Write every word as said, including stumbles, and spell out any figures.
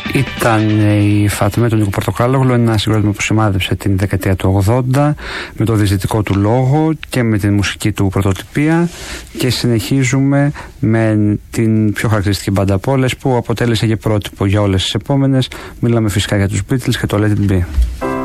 Ήταν η Φάτμε, τον Νίκο Πορτοκάλογλου, ένα συγκρότημα που σημάδεψε την δεκαετία του ογδόντα με το διαισθητικό του λόγο και με την μουσική του πρωτοτυπία, και συνεχίζουμε με την πιο χαρακτηριστική μπάντα από όλες που αποτέλεσε και πρότυπο για όλες τις επόμενες. Μιλάμε φυσικά για τους Beatles και το Let It Be.